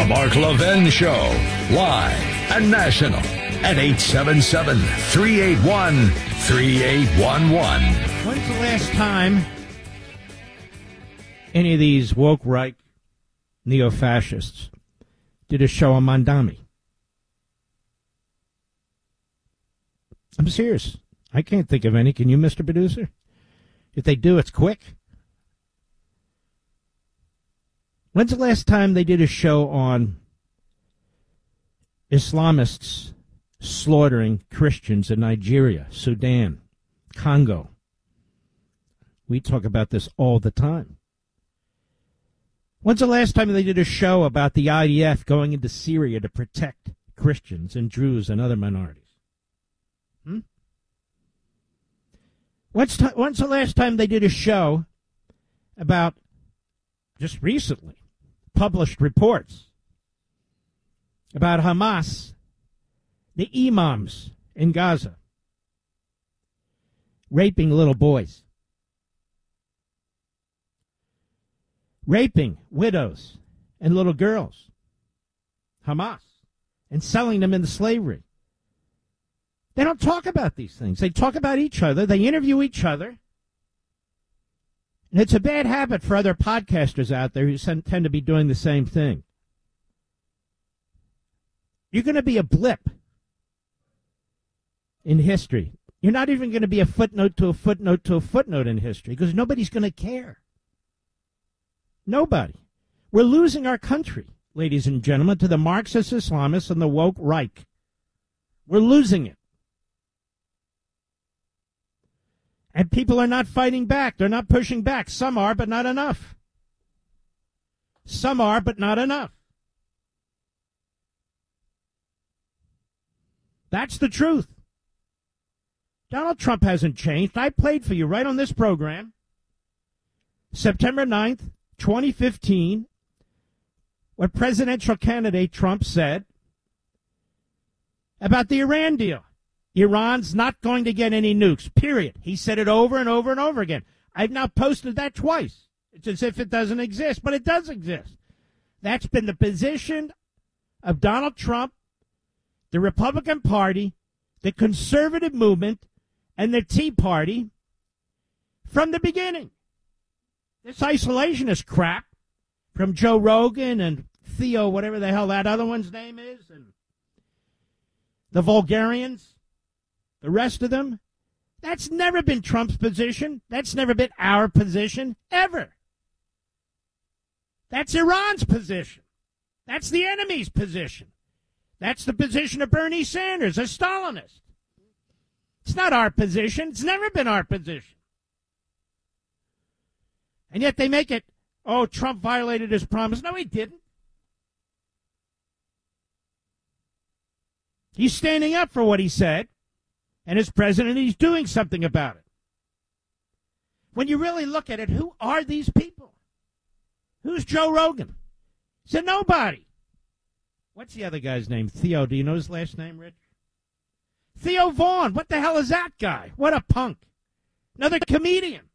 The Mark Levin Show, live and national at 877-381-3811. When's the last time any of these woke right neo-fascists did a show on Mondami? I'm serious. I can't think of any. Can you, Mr. Producer? If they do, it's quick. When's the last time they did a show on Islamists slaughtering Christians in Nigeria, Sudan, Congo? We talk about this all the time. When's the last time they did a show about the IDF going into Syria to protect Christians and Druze and other minorities? When's the last time they did a show about, just recently, published reports about Hamas, the imams in Gaza, raping little boys, raping widows and little girls, Hamas, and selling them into slavery? They don't talk about these things. They talk about each other. They interview each other. And it's a bad habit for other podcasters out there who tend to be doing the same thing. You're going to be a blip in history. You're not even going to be a footnote to a footnote to a footnote in history because nobody's going to care. Nobody. We're losing our country, ladies and gentlemen, to the Marxist Islamists and the woke Reich. We're losing it. And people are not fighting back. They're not pushing back. Some are, but not enough. Some are, but not enough. That's the truth. Donald Trump hasn't changed. I played for you right on this program, September 9th, 2015, what presidential candidate Trump said about the Iran deal. Iran's not going to get any nukes, period. He said it over and over and over again. I've now posted that twice. It's as if it doesn't exist, but it does exist. That's been the position of Donald Trump, the Republican Party, the conservative movement, and the Tea Party from the beginning. This isolationist crap from Joe Rogan and Theo, whatever the hell that other one's name is, and the Vulgarians, the rest of them, that's never been Trump's position. That's never been our position, ever. That's Iran's position. That's the enemy's position. That's the position of Bernie Sanders, a Stalinist. It's not our position. It's never been our position. And yet they make it, oh, Trump violated his promise. No, he didn't. He's standing up for what he said. And as president, he's doing something about it. When you really look at it, who are these people? Who's Joe Rogan? He said nobody. What's the other guy's name? Theo. Do you know his last name, Rich? Theo Vaughn. What the hell is that guy? What a punk. Another comedian.